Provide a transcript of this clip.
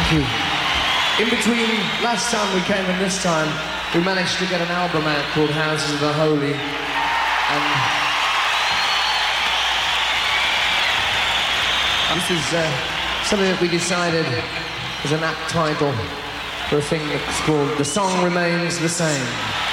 Thank you. In between last time we came and this time, we managed to get an album out called Houses of the Holy. And this is something that we decided as an apt title for a thing that's called The Song Remains the Same.